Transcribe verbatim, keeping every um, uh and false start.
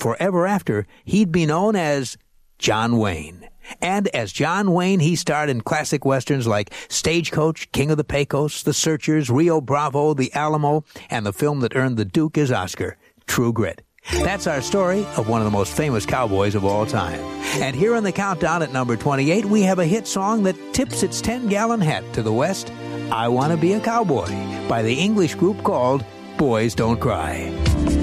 forever after, he'd be known as John Wayne. And as John Wayne, he starred in classic westerns like Stagecoach, King of the Pecos, The Searchers, Rio Bravo, The Alamo, and the film that earned the Duke his Oscar, True Grit. That's our story of one of the most famous cowboys of all time. And here on the countdown at number twenty-eight, we have a hit song that tips its ten-gallon hat to the west, I Want to Be a Cowboy, by the English group called Boys Don't Cry.